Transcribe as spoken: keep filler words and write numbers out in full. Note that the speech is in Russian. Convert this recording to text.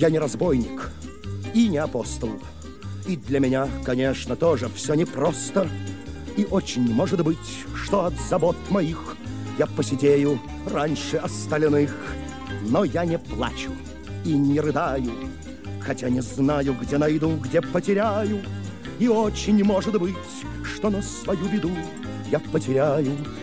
Я не разбойник и не апостол. И для меня, конечно, тоже все непросто. И очень может быть, что от забот моих я посидею раньше остальных. Но я не плачу и не рыдаю, хотя не знаю, где найду, где потеряю. И очень может быть, что на свою беду я потеряю